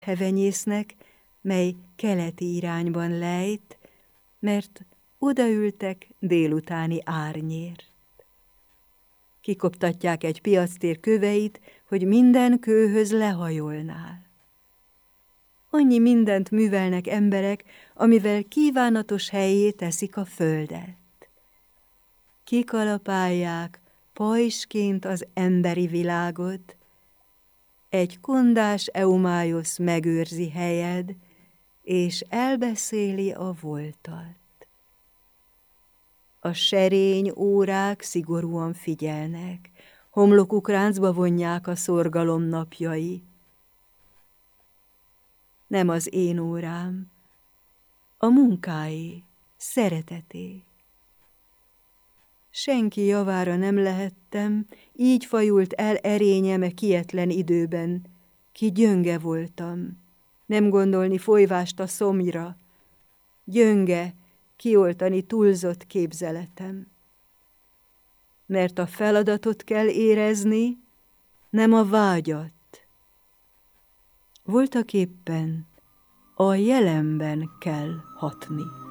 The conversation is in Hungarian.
hevenyésznek, mely keleti irányban lejt, mert odaültek délutáni árnyért. Kikoptatják egy piactér köveit, hogy minden kőhöz lehajolnál. Annyi mindent művelnek emberek, amivel kívánatos helyé teszik a földet. Kikalapálják pajsként az emberi világot, egy kondás Eumájosz megőrzi helyed, és elbeszéli a voltat. A serény órák szigorúan figyelnek, homlokuk ráncba vonják a szorgalom napjai. Nem az én órám, a munkáé, szereteté. Senki javára nem lehettem, így fajult el erényem kietlen időben, ki gyönge voltam, nem gondolni folyvást a szomjra, gyönge, kioltani túlzott képzeletem. Mert a feladatot kell érezni, nem a vágyat. Voltaképpen a jelenben kell hatni.